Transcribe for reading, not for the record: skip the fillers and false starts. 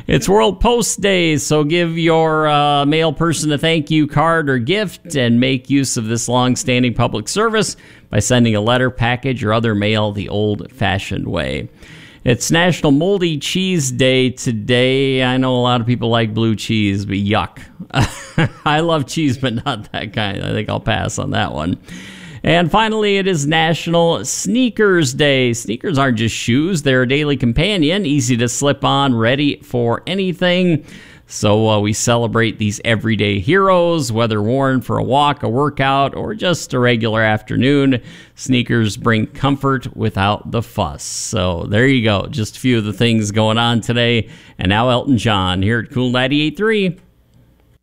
It's World Post Day, so give your mail person a thank you card or gift and make use of this long-standing public service by sending a letter, package, or other mail the old-fashioned way. It's National Moldy Cheese Day today. I know a lot of people like blue cheese, but yuck. I love cheese, but not that kind. I think I'll pass on that one. And finally, it is National Sneakers Day. Sneakers aren't just shoes. They're a daily companion, easy to slip on, ready for anything. So we celebrate these everyday heroes, whether worn for a walk, a workout, or just a regular afternoon. Sneakers bring comfort without the fuss. So there you go. Just a few of the things going on today. And now Elton John here at Cool 98.3.